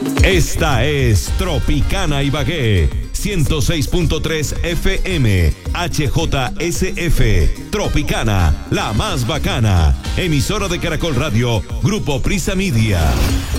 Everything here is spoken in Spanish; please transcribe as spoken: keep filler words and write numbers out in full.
Esta es Tropicana Ibagué, ciento seis punto tres F M, H J S F, Tropicana, la más bacana, emisora de Caracol Radio, Grupo Prisa Media.